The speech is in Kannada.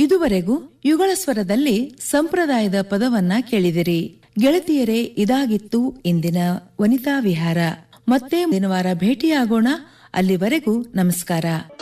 ಇದುವರೆಗೂ ಯುಗಳ ಸ್ವರದಲ್ಲಿ ಸಂಪ್ರದಾಯದ ಪದವನ್ನ ಕೇಳಿದಿರಿ. ಗೆಳತಿಯರೇ, ಇದಾಗಿತ್ತು ಇಂದಿನ ವನಿತಾ ವಿಹಾರ. ಮತ್ತೆ ಮುಂದಿನ ವಾರ ಭೇಟಿಯಾಗೋಣ. ಅಲ್ಲಿವರೆಗೂ ನಮಸ್ಕಾರ.